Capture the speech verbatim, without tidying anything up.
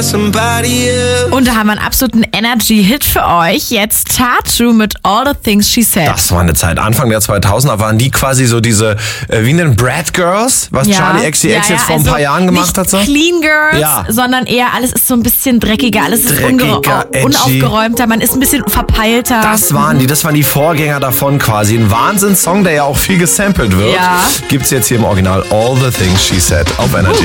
Und da haben wir einen absoluten Energy-Hit für euch. Jetzt Tattoo mit All the Things She Said. Das war eine Zeit, Anfang der zweitausender waren die quasi so diese, äh, wie nennen Brad Girls, was Ja. Charlie X C X Ja, ja, jetzt vor also ein paar Jahren gemacht nicht hat. So? Clean Girls, Ja. sondern eher alles ist so ein bisschen dreckiger, alles ist Dreckiger, unge- edgy. unaufgeräumter, man ist ein bisschen verpeilter. Das waren die, das waren die Vorgänger davon quasi. Ein Wahnsinnssong, der ja auch viel gesampelt wird. Ja. Gibt's jetzt hier im Original All the Things She Said auf Energy.